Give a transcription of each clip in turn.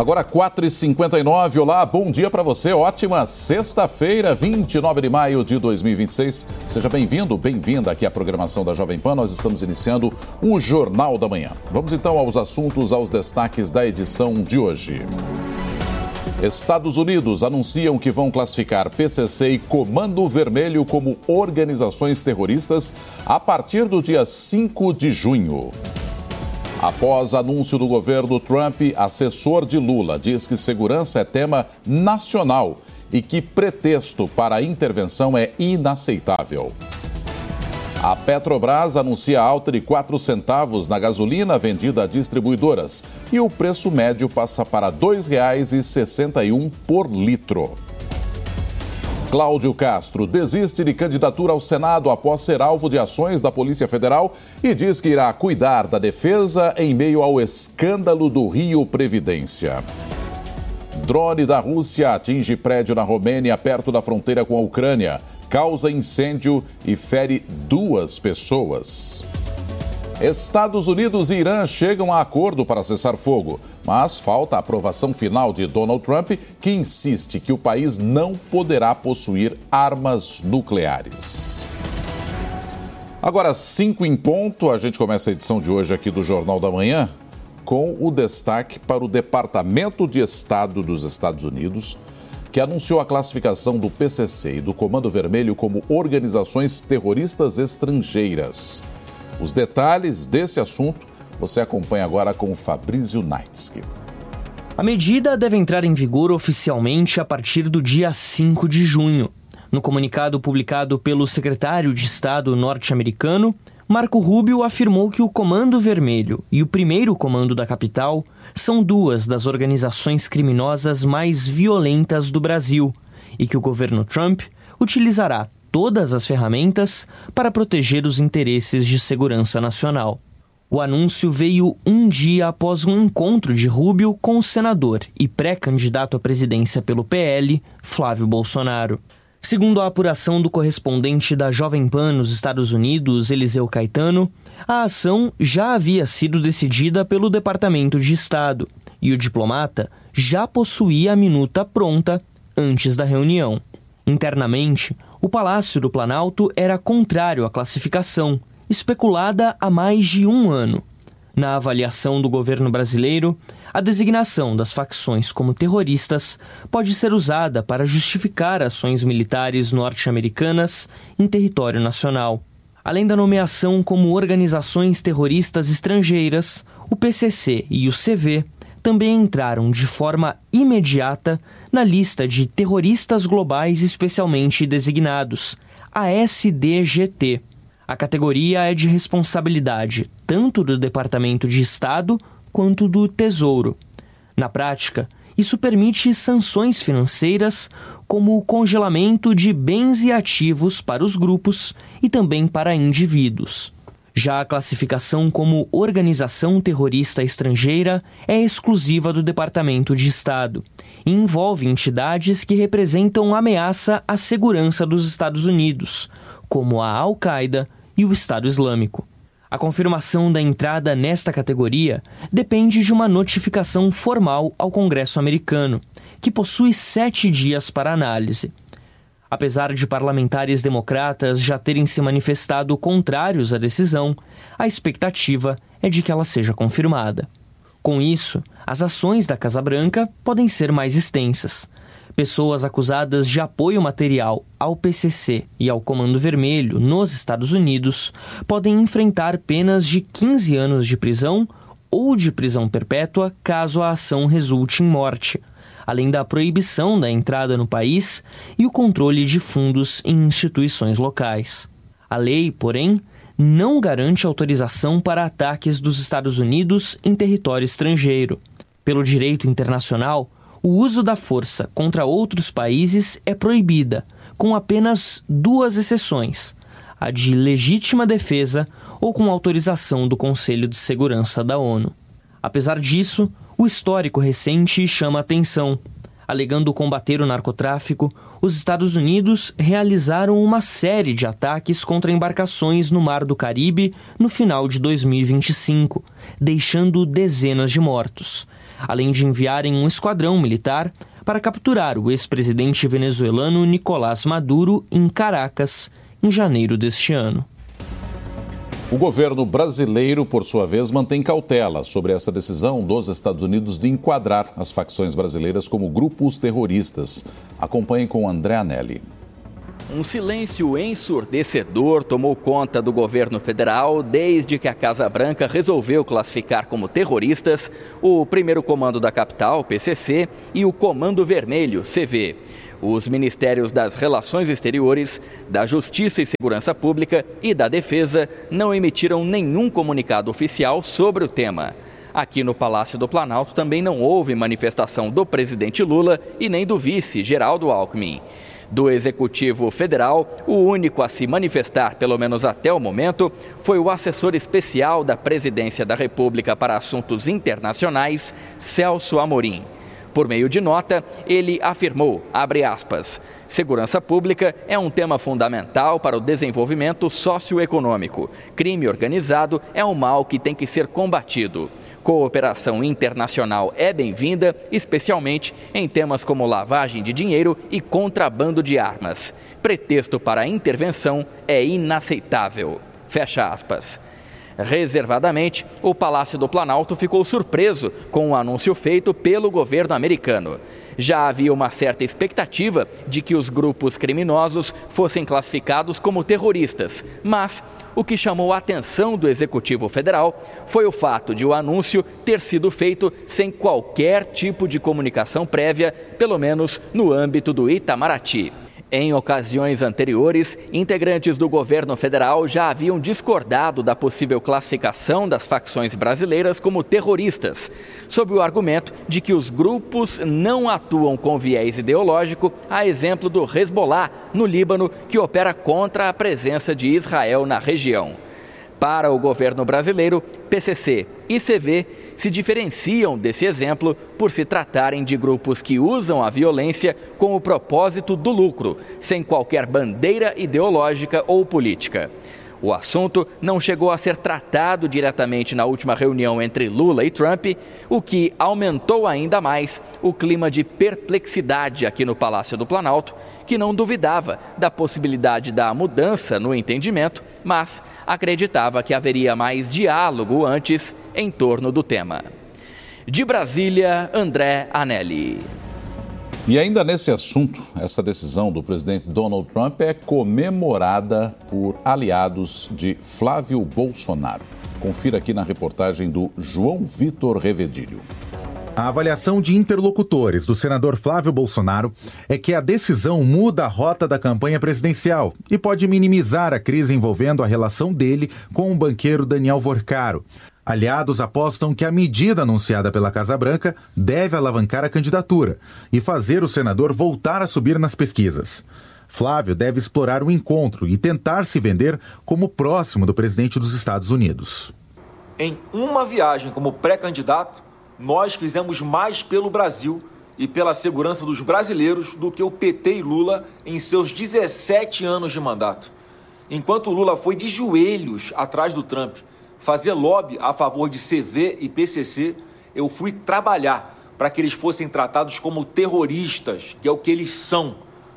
Agora 4h59, olá, bom dia para você, ótima sexta-feira, 29 de maio de 2026. Seja bem-vindo, bem-vinda aqui à programação da Jovem Pan. Nós estamos iniciando o Jornal da Manhã. Vamos então aos assuntos, aos destaques da edição de hoje. Estados Unidos anunciam que vão classificar PCC e Comando Vermelho como organizações terroristas a partir do dia 5 de junho. Após anúncio do governo Trump, assessor de Lula diz que segurança é tema nacional e que pretexto para a intervenção é inaceitável. A Petrobras anuncia alta de 4 centavos na gasolina vendida a distribuidoras e o preço médio passa para R$ 2,61 por litro. Cláudio Castro desiste de candidatura ao Senado após ser alvo de ações da Polícia Federal e diz que irá cuidar da defesa em meio ao escândalo do Rio Previdência. Drone da Rússia atinge prédio na Romênia, perto da fronteira com a Ucrânia, causa incêndio e fere 2 pessoas. Estados Unidos e Irã chegam a acordo para cessar fogo, mas falta a aprovação final de Donald Trump, que insiste que o país não poderá possuir armas nucleares. Agora, 5 em ponto, a gente começa a edição de hoje aqui do Jornal da Manhã com o destaque para o Departamento de Estado dos Estados Unidos, que anunciou a classificação do PCC e do Comando Vermelho como organizações terroristas estrangeiras. Os detalhes desse assunto você acompanha agora com o Fabrício Naitsky. A medida deve entrar em vigor oficialmente a partir do dia 5 de junho. No comunicado publicado pelo secretário de Estado norte-americano, Marco Rubio afirmou que o Comando Vermelho e o Primeiro Comando da Capital são 2 das organizações criminosas mais violentas do Brasil e que o governo Trump utilizará todas as ferramentas para proteger os interesses de segurança nacional. O anúncio veio um dia após um encontro de Rubio com o senador e pré-candidato à presidência pelo PL, Flávio Bolsonaro. Segundo a apuração do correspondente da Jovem Pan nos Estados Unidos, Eliseu Caetano, a ação já havia sido decidida pelo Departamento de Estado e o diplomata já possuía a minuta pronta antes da reunião. Internamente, o Palácio do Planalto era contrário à classificação, especulada há mais de um ano. Na avaliação do governo brasileiro, a designação das facções como terroristas pode ser usada para justificar ações militares norte-americanas em território nacional. Além da nomeação como organizações terroristas estrangeiras, o PCC e o CV também entraram de forma imediata na lista de terroristas globais especialmente designados, a SDGT. A categoria é de responsabilidade tanto do Departamento de Estado quanto do Tesouro. Na prática, isso permite sanções financeiras como o congelamento de bens e ativos para os grupos e também para indivíduos. Já a classificação como organização terrorista estrangeira é exclusiva do Departamento de Estado e envolve entidades que representam ameaça à segurança dos Estados Unidos, como a Al-Qaeda e o Estado Islâmico. A confirmação da entrada nesta categoria depende de uma notificação formal ao Congresso americano, que possui 7 dias para análise. Apesar de parlamentares democratas já terem se manifestado contrários à decisão, a expectativa é de que ela seja confirmada. Com isso, as ações da Casa Branca podem ser mais extensas. Pessoas acusadas de apoio material ao PCC e ao Comando Vermelho nos Estados Unidos podem enfrentar penas de 15 anos de prisão ou de prisão perpétua caso a ação resulte em morte, além da proibição da entrada no país e o controle de fundos em instituições locais. A lei, porém, não garante autorização para ataques dos Estados Unidos em território estrangeiro. Pelo direito internacional, o uso da força contra outros países é proibida, com apenas 2 exceções, a de legítima defesa ou com autorização do Conselho de Segurança da ONU. Apesar disso, o histórico recente chama atenção. Alegando combater o narcotráfico, os Estados Unidos realizaram uma série de ataques contra embarcações no Mar do Caribe no final de 2025, deixando dezenas de mortos. além de enviarem um esquadrão militar para capturar o ex-presidente venezuelano Nicolás Maduro em Caracas, em janeiro deste ano. O governo brasileiro, por sua vez, mantém cautela sobre essa decisão dos Estados Unidos de enquadrar as facções brasileiras como grupos terroristas. Acompanhe com André Anelli. Um silêncio ensurdecedor tomou conta do governo federal desde que a Casa Branca resolveu classificar como terroristas o primeiro comando da capital, PCC, e o Comando Vermelho, CV. Os Ministérios das Relações Exteriores, da Justiça e Segurança Pública e da Defesa não emitiram nenhum comunicado oficial sobre o tema. Aqui no Palácio do Planalto também não houve manifestação do presidente Lula e nem do vice, Geraldo Alckmin. Do Executivo Federal, o único a se manifestar, pelo menos até o momento, foi o assessor especial da Presidência da República para Assuntos Internacionais, Celso Amorim. Por meio de nota, ele afirmou, abre aspas, segurança pública é um tema fundamental para o desenvolvimento socioeconômico. Crime organizado é um mal que tem que ser combatido. Cooperação internacional é bem-vinda, especialmente em temas como lavagem de dinheiro e contrabando de armas. Pretexto para a intervenção é inaceitável. Fecha aspas. Reservadamente, o Palácio do Planalto ficou surpreso com o anúncio feito pelo governo americano. Já havia uma certa expectativa de que os grupos criminosos fossem classificados como terroristas, mas o que chamou a atenção do Executivo Federal foi o fato de o anúncio ter sido feito sem qualquer tipo de comunicação prévia, pelo menos no âmbito do Itamaraty. Em ocasiões anteriores, integrantes do governo federal já haviam discordado da possível classificação das facções brasileiras como terroristas, sob o argumento de que os grupos não atuam com viés ideológico, a exemplo do Hezbollah, no Líbano, que opera contra a presença de Israel na região. Para o governo brasileiro, PCC e CV se diferenciam desse exemplo por se tratarem de grupos que usam a violência com o propósito do lucro, sem qualquer bandeira ideológica ou política. O assunto não chegou a ser tratado diretamente na última reunião entre Lula e Trump, o que aumentou ainda mais o clima de perplexidade aqui no Palácio do Planalto, que não duvidava da possibilidade da mudança no entendimento, mas acreditava que haveria mais diálogo antes em torno do tema. De Brasília, André Anelli. E ainda nesse assunto, essa decisão do presidente Donald Trump é comemorada por aliados de Flávio Bolsonaro. Confira aqui na reportagem do João Vitor Revedilho. A avaliação de interlocutores do senador Flávio Bolsonaro é que a decisão muda a rota da campanha presidencial e pode minimizar a crise envolvendo a relação dele com o banqueiro Daniel Vorcaro. Aliados apostam que a medida anunciada pela Casa Branca deve alavancar a candidatura e fazer o senador voltar a subir nas pesquisas. Flávio deve explorar o encontro e tentar se vender como próximo do presidente dos Estados Unidos. Em uma viagem como pré-candidato, nós fizemos mais pelo Brasil e pela segurança dos brasileiros do que o PT e Lula em seus 17 anos de mandato. Enquanto Lula foi de joelhos atrás do Trump fazer lobby a favor de CV e PCC, eu fui trabalhar para que eles fossem tratados como terroristas, que é o que eles são.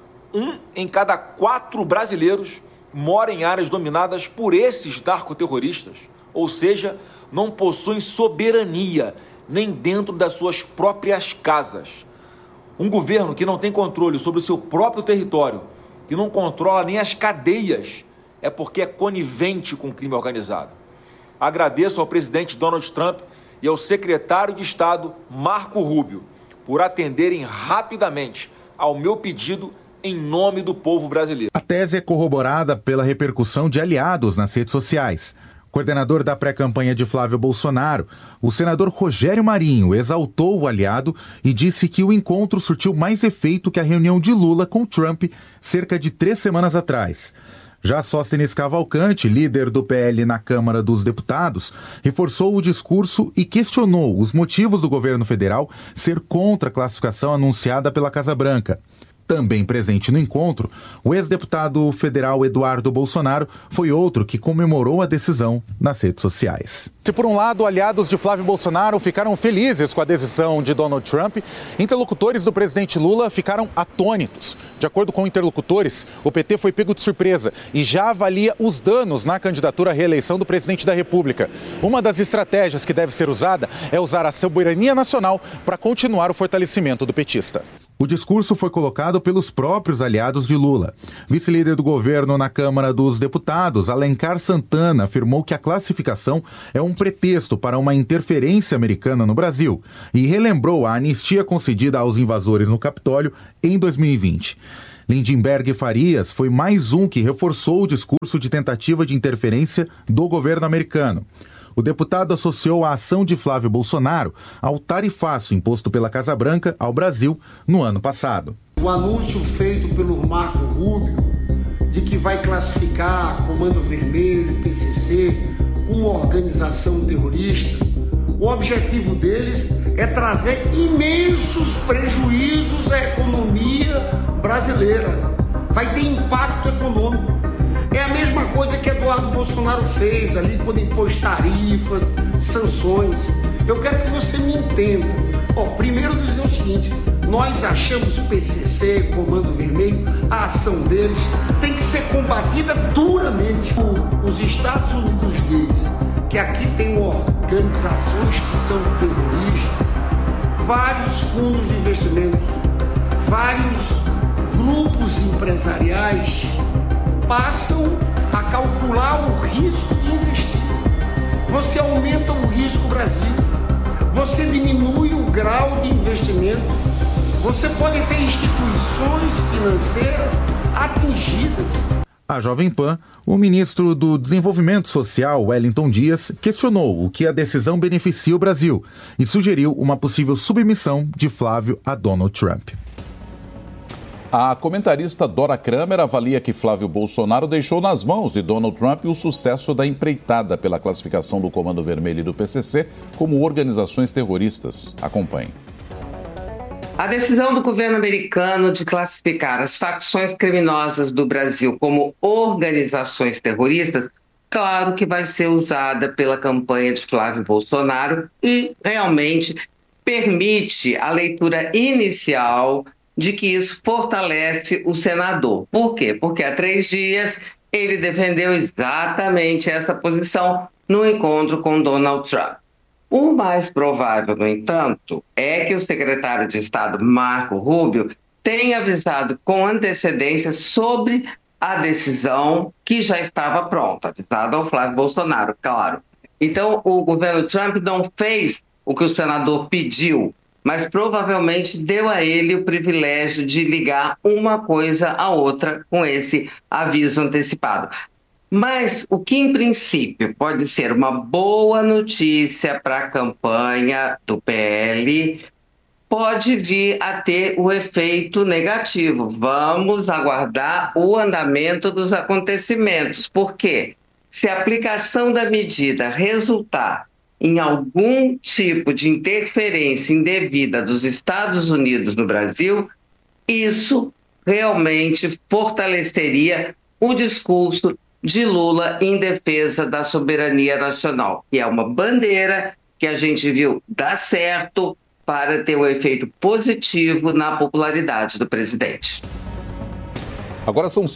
1 em cada 4 brasileiros mora em áreas dominadas por esses narcoterroristas, ou seja, não possuem soberania nem dentro das suas próprias casas. Um governo que não tem controle sobre o seu próprio território, que não controla nem as cadeias, é porque é conivente com o crime organizado. Agradeço ao presidente Donald Trump e ao secretário de Estado, Marco Rubio, por atenderem rapidamente ao meu pedido em nome do povo brasileiro. A tese é corroborada pela repercussão de aliados nas redes sociais. Coordenador da pré-campanha de Flávio Bolsonaro, o senador Rogério Marinho exaltou o aliado e disse que o encontro surtiu mais efeito que a reunião de Lula com Trump cerca de 3 semanas atrás. Já Sóstenes Cavalcante, líder do PL na Câmara dos Deputados, reforçou o discurso e questionou os motivos do governo federal ser contra a classificação anunciada pela Casa Branca. Também presente no encontro, o ex-deputado federal Eduardo Bolsonaro foi outro que comemorou a decisão nas redes sociais. Se por um lado, aliados de Flávio Bolsonaro ficaram felizes com a decisão de Donald Trump, interlocutores do presidente Lula ficaram atônitos. De acordo com interlocutores, o PT foi pego de surpresa e já avalia os danos na candidatura à reeleição do presidente da República. Uma das estratégias que deve ser usada é usar a soberania nacional para continuar o fortalecimento do petista. O discurso foi colocado pelos próprios aliados de Lula. Vice-líder do governo na Câmara dos Deputados, Alencar Santana, afirmou que a classificação é um pretexto para uma interferência americana no Brasil e relembrou a anistia concedida aos invasores no Capitólio em 2020. Lindenberg Farias foi mais um que reforçou o discurso de tentativa de interferência do governo americano. O deputado associou a ação de Flávio Bolsonaro ao tarifaço imposto pela Casa Branca ao Brasil no ano passado. O anúncio feito pelo Marco Rubio de que vai classificar Comando Vermelho e PCC como organização terrorista, o objetivo deles é trazer imensos prejuízos à economia brasileira. Vai ter impacto econômico. É a mesma coisa que Eduardo Bolsonaro fez ali quando impôs tarifas, sanções. Eu quero que você me entenda. Primeiro dizer o seguinte, nós achamos PCC, Comando Vermelho, a ação deles tem que ser combatida duramente. Os Estados Unidos diz que aqui tem organizações que são terroristas, vários fundos de investimento, vários grupos empresariais passam a calcular o risco de investir. Você aumenta o risco Brasil, você diminui o grau de investimento, você pode ter instituições financeiras atingidas. A Jovem Pan, o ministro do Desenvolvimento Social, Wellington Dias, questionou o que a decisão beneficia o Brasil e sugeriu uma possível submissão de Flávio a Donald Trump. A comentarista Dora Kramer avalia que Flávio Bolsonaro deixou nas mãos de Donald Trump o sucesso da empreitada pela classificação do Comando Vermelho e do PCC como organizações terroristas. Acompanhe. A decisão do governo americano de classificar as facções criminosas do Brasil como organizações terroristas, claro que vai ser usada pela campanha de Flávio Bolsonaro e realmente permite a leitura inicial de que isso fortalece o senador. Por quê? Porque há 3 dias ele defendeu exatamente essa posição no encontro com Donald Trump. O mais provável, no entanto, é que o secretário de Estado, Marco Rubio, tenha avisado com antecedência sobre a decisão que já estava pronta, avisado ao Flávio Bolsonaro, claro. Então, o governo Trump não fez o que o senador pediu, mas provavelmente deu a ele o privilégio de ligar uma coisa à outra com esse aviso antecipado. Mas o que, em princípio, pode ser uma boa notícia para a campanha do PL, pode vir a ter o efeito negativo. Vamos aguardar o andamento dos acontecimentos. Por quê? Se a aplicação da medida resultar em algum tipo de interferência indevida dos Estados Unidos no Brasil, isso realmente fortaleceria o discurso de Lula em defesa da soberania nacional, que é uma bandeira que a gente viu dar certo para ter um efeito positivo na popularidade do presidente. Agora são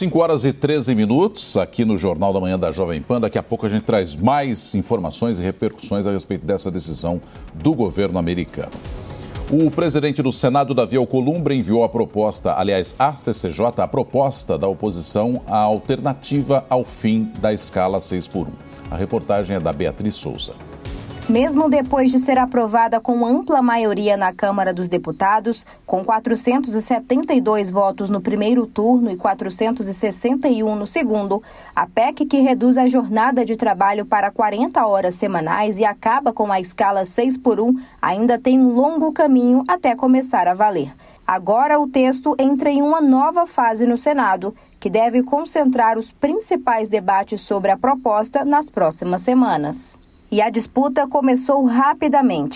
5h13 aqui no Jornal da Manhã da Jovem Pan. Daqui a pouco a gente traz mais informações e repercussões a respeito dessa decisão do governo americano. O presidente do Senado, Davi Alcolumbre, enviou a proposta, aliás, à CCJ, a proposta da oposição à alternativa ao fim da escala 6x1. A reportagem é da Beatriz Souza. Mesmo depois de ser aprovada com ampla maioria na Câmara dos Deputados, com 472 votos no primeiro turno e 461 no segundo, a PEC que reduz a jornada de trabalho para 40 horas semanais e acaba com a escala 6x1 ainda tem um longo caminho até começar a valer. Agora o texto entra em uma nova fase no Senado, que deve concentrar os principais debates sobre a proposta nas próximas semanas. E a disputa começou rapidamente.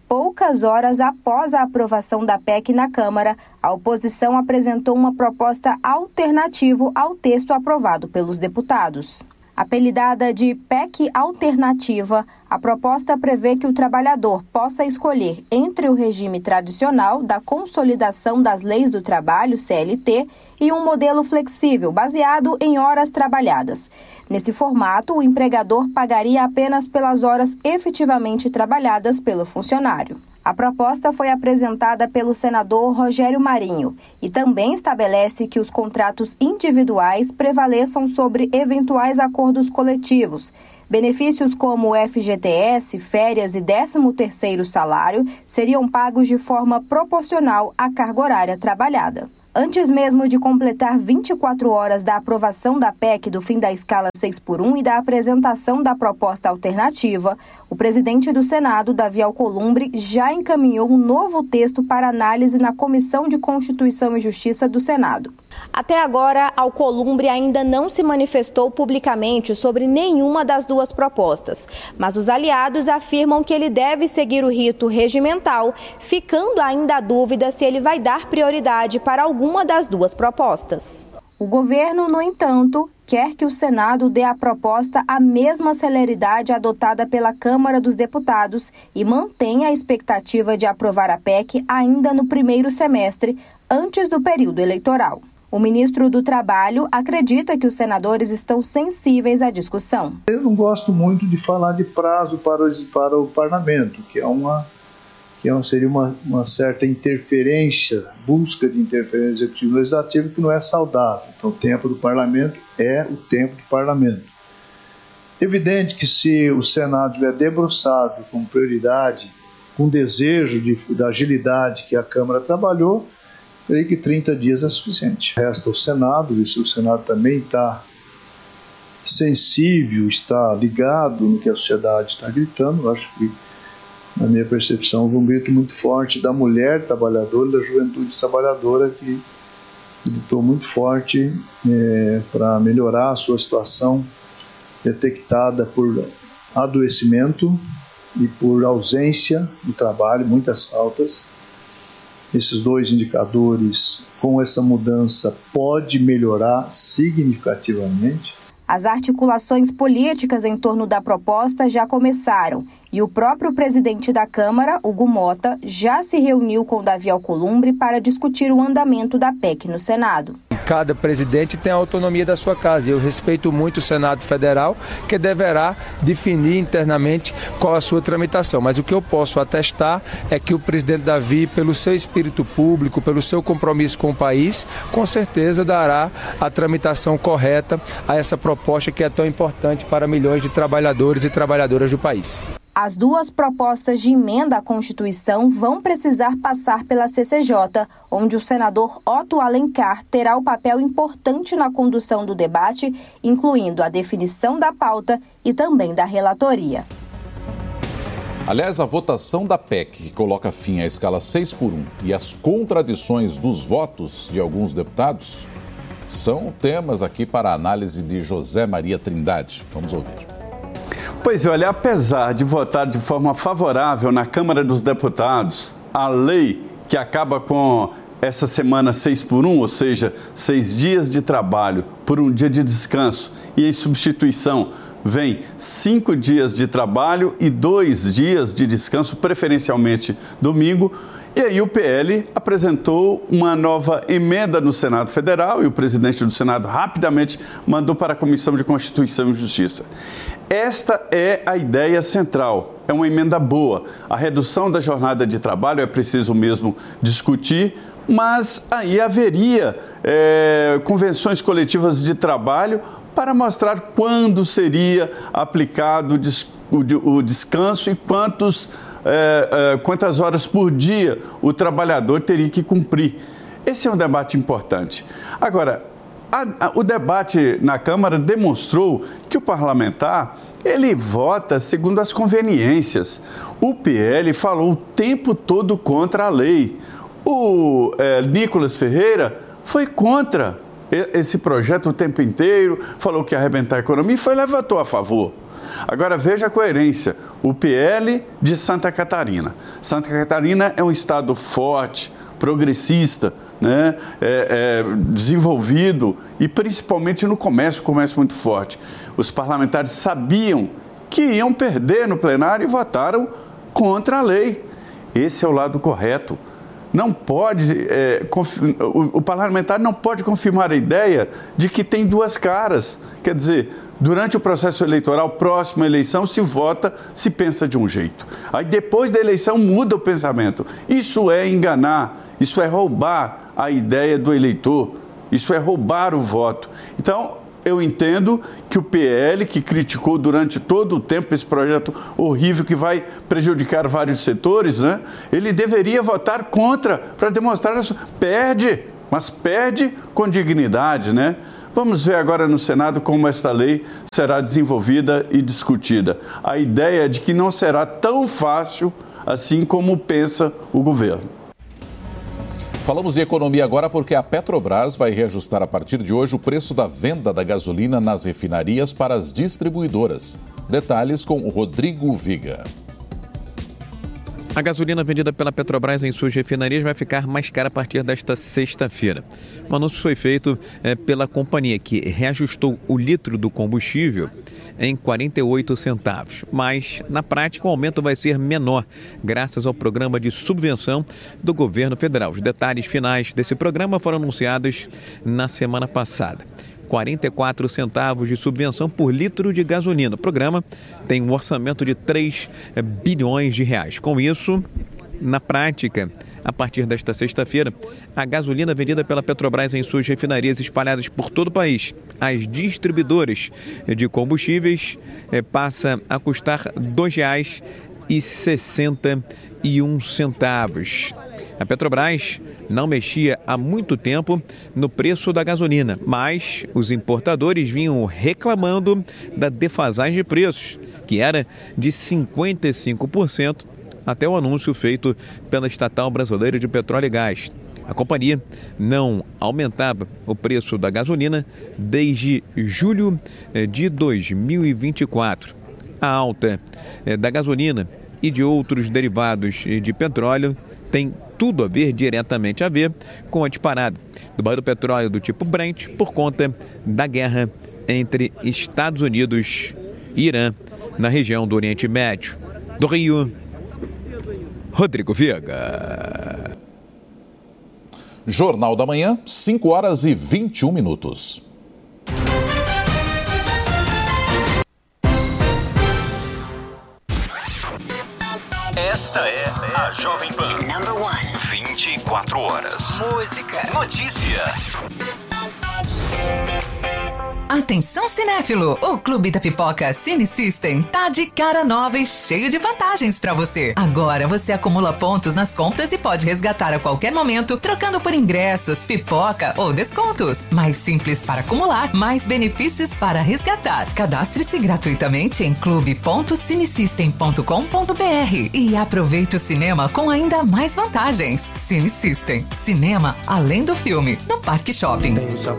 poucas horas após a aprovação da PEC na Câmara, a oposição apresentou uma proposta alternativa ao texto aprovado pelos deputados. Apelidada de PEC Alternativa, a proposta prevê que o trabalhador possa escolher entre o regime tradicional da Consolidação das Leis do Trabalho, CLT, e um modelo flexível, baseado em horas trabalhadas. Nesse formato, o empregador pagaria apenas pelas horas efetivamente trabalhadas pelo funcionário. A proposta foi apresentada pelo senador Rogério Marinho e também estabelece que os contratos individuais prevaleçam sobre eventuais acordos coletivos. Benefícios como o FGTS, férias e 13º salário seriam pagos de forma proporcional à carga horária trabalhada. Antes mesmo de completar 24 horas da aprovação da PEC do fim da escala 6x1 e da apresentação da proposta alternativa, o presidente do Senado, Davi Alcolumbre, já encaminhou um novo texto para análise na Comissão de Constituição e Justiça do Senado. Até agora, Alcolumbre ainda não se manifestou publicamente sobre nenhuma das duas propostas, mas os aliados afirmam que ele deve seguir o rito regimental, ficando ainda a dúvida se ele vai dar prioridade para alguma das duas propostas. O governo, no entanto, quer que o Senado dê à proposta a mesma celeridade adotada pela Câmara dos Deputados e mantenha a expectativa de aprovar a PEC ainda no primeiro semestre, antes do período eleitoral. O ministro do Trabalho acredita que os senadores estão sensíveis à discussão. Eu não gosto muito de falar de prazo para o parlamento, seria uma certa interferência, busca de interferência executiva legislativa que não é saudável. Então, o tempo do parlamento é o tempo do parlamento. Evidente que se o Senado estiver debruçado com prioridade, com desejo da agilidade que a Câmara trabalhou, creio que 30 dias é suficiente. Resta o Senado, e se o Senado também está sensível, está ligado no que a sociedade está gritando, acho que, na minha percepção, houve um grito muito forte da mulher trabalhadora, da juventude trabalhadora, que gritou muito forte para melhorar a sua situação detectada por adoecimento e por ausência do trabalho, muitas faltas. Esses dois indicadores, com essa mudança, pode melhorar significativamente. As articulações políticas em torno da proposta já começaram e o próprio presidente da Câmara, Hugo Mota, já se reuniu com Davi Alcolumbre para discutir o andamento da PEC no Senado. Cada presidente tem a autonomia da sua casa e eu respeito muito o Senado Federal, que deverá definir internamente qual a sua tramitação. Mas o que eu posso atestar é que o presidente Davi, pelo seu espírito público, pelo seu compromisso com o país, com certeza dará a tramitação correta a essa proposta que é tão importante para milhões de trabalhadores e trabalhadoras do país. As duas propostas de emenda à Constituição vão precisar passar pela CCJ, onde o senador Otto Alencar terá o papel importante na condução do debate, incluindo a definição da pauta e também da relatoria. Aliás, a votação da PEC, que coloca fim à escala 6x1, e as contradições dos votos de alguns deputados são temas aqui para a análise de José Maria Trindade. Vamos ouvir. Pois olha, apesar de votar de forma favorável na Câmara dos Deputados, a lei que acaba com essa semana 6x1, ou seja, 6 dias de trabalho por um dia de descanso, e em substituição vem 5 dias de trabalho e 2 dias de descanso, preferencialmente domingo. E aí o PL apresentou uma nova emenda no Senado Federal e o presidente do Senado rapidamente mandou para a Comissão de Constituição e Justiça. Esta é a ideia central, é uma emenda boa. A redução da jornada de trabalho é preciso mesmo discutir, mas aí haveria convenções coletivas de trabalho para mostrar quando seria aplicado o descanso e quantas horas por dia o trabalhador teria que cumprir. Esse é um debate importante. Agora, o debate na Câmara demonstrou que o parlamentar, ele vota segundo as conveniências. O PL falou o tempo todo contra a lei. O Nicolas Ferreira foi contra esse projeto o tempo inteiro, falou que ia arrebentar a economia e levantou a favor. Agora veja a coerência, o PL de Santa Catarina. Santa Catarina é um estado forte, progressista, né? Desenvolvido e principalmente no comércio muito forte. Os parlamentares sabiam que iam perder no plenário e votaram contra a lei. Esse é o lado correto. Não pode, o parlamentar não pode confirmar a ideia de que tem duas caras. Quer dizer, durante o processo eleitoral, próxima à eleição, se vota, se pensa de um jeito. Aí depois da eleição muda o pensamento. Isso é enganar, isso é roubar a ideia do eleitor, isso é roubar o voto. Então, eu entendo que o PL, que criticou durante todo o tempo esse projeto horrível que vai prejudicar vários setores, né? Ele deveria votar contra para demonstrar perde, mas perde com dignidade, né? Vamos ver agora no Senado como esta lei será desenvolvida e discutida. A ideia é de que não será tão fácil assim como pensa o governo. Falamos de economia agora porque a Petrobras vai reajustar a partir de hoje o preço da venda da gasolina nas refinarias para as distribuidoras. Detalhes com o Rodrigo Viga. A gasolina vendida pela Petrobras em suas refinarias vai ficar mais cara a partir desta sexta-feira. O anúncio foi feito pela companhia, que reajustou o litro do combustível em 48 centavos. Mas, na prática, o aumento vai ser menor, graças ao programa de subvenção do governo federal. Os detalhes finais desse programa foram anunciados na semana passada. 44 centavos de subvenção por litro de gasolina. O programa tem um orçamento de 3 bilhões de reais. Com isso, na prática, a partir desta sexta-feira, a gasolina vendida pela Petrobras em suas refinarias espalhadas por todo o país, as distribuidoras de combustíveis, passa a custar R$ 2,61. A Petrobras não mexia há muito tempo no preço da gasolina, mas os importadores vinham reclamando da defasagem de preços, que era de 55%, até o anúncio feito pela Estatal Brasileira de Petróleo e Gás. A companhia não aumentava o preço da gasolina desde julho de 2024. A alta da gasolina e de outros derivados de petróleo tem tudo a ver, diretamente a ver, com a disparada do barril do petróleo do tipo Brent por conta da guerra entre Estados Unidos e Irã na região do Oriente Médio. Do Rio, Rodrigo Viga. Jornal da Manhã, 5 horas e 21 minutos. Esta é a Jovem Pan. 24 horas. Música. Notícia. Atenção cinéfilo, o Clube da Pipoca Cine System tá de cara nova e cheio de vantagens pra você. Agora você acumula pontos nas compras e pode resgatar a qualquer momento, trocando por ingressos, pipoca ou descontos. Mais simples para acumular, mais benefícios para resgatar. Cadastre-se gratuitamente em clube.cinesystem.com.br e aproveite o cinema com ainda mais vantagens. Cine System, cinema além do filme, no Parque Shopping.